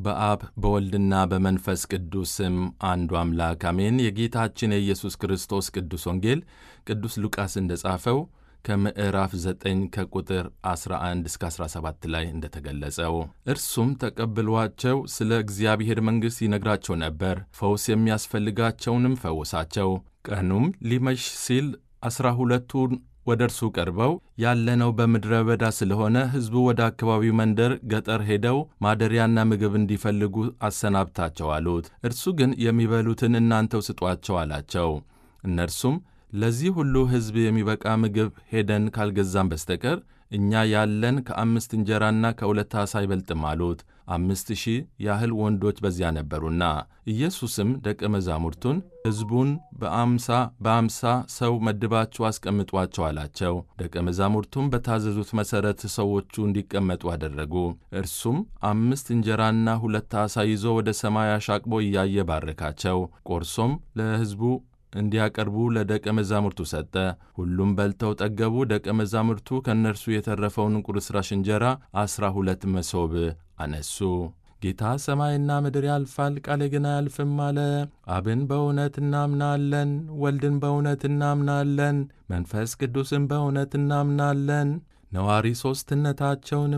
በአብ በወልድና በመንፈስ ቅዱስ ስም አንዱ አምላክ አሜን። የጌታችን የኢየሱስ ክርስቶስ ቅዱስ ወንጌል ቅዱስ ሉቃስ እንደጻፈው ከምዕራፍ 9 ከቁጥር 11 እስከ 17 ላይ እንደተገለጸው እርሱም ተቀብሏቸው ስለ እግዚአብሔር መንግሥት ይነግራቸው ነበር። ፈውስ የሚያስፈልጋቸውንም ፈወሳቸው። ቀኑም ሊመሽ ሲል 12ቱን ወደ እርሱ ቀርበው ያለነው በምድረ በዳ ስለሆነ ሕዝቡ ወደ አካባቢው መንደር ገጠር ሄደው ማደሪያና ምግብ እንዲፈልጉ አሰናብታቸው አሉት። እርሱ ግን የሚበሉትን እናንተው ስጧቸው አላቸው። እነርሱም ለዚህ ሁሉ ሕዝብ የሚበቃ ምግብ ሄደን ካልገዛም በስተቀር እኛ ያለን ከ5 እንጀራና ከ2 ዓሣ አይበልጥም አሉት። 5,000 ያህል ወንዶች በዚያ ነበሩና። ኢየሱስም ደቀ መዛሙርቱን ሕዝቡን በአምሳ ሰው መድባችሁ አስቀምጧቸው አላቸው። ደቀ መዛሙርቱም በታዘዙት መሠረት ሰዎቹ እንዲቀመጡ አደረጉ። እርሱም 5 እንጀራና 2 ዓሣ ይዞ ወደ ሰማይ አሻቅቦ እያየ ባረካቸው። ቆርሶም ለሕዝቡ እንዲያቀርቡ ለደቀ መዛሙርቱ ሰጠ። ሁሉም በልተው ጠገቡ። ደቀ መዛሙርቱ ከእነርሱ የተረፈውን ቁርስራሽ እንጀራ 12 መሶብ አነሱ። ጌታ ሰማይና ምድር ያልፋል፣ ቃሌ ግን አያልፍም አለ። አብን በእውነት እናምናለን፣ ወልድን በእውነት እናምናለን፣ መንፈስ ቅዱስን በእውነት እናምናለን፣ ነዋሪ ሦስትነታቸውን